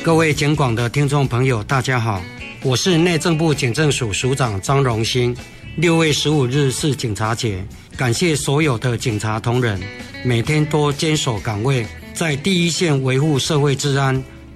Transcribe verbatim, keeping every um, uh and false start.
各位警广的听众朋友，大家好，我是内政部警政署署长张荣兴。六月十五日是警察节，感谢所有的警察同仁，每天都坚守岗位，在第一线维护社会治安，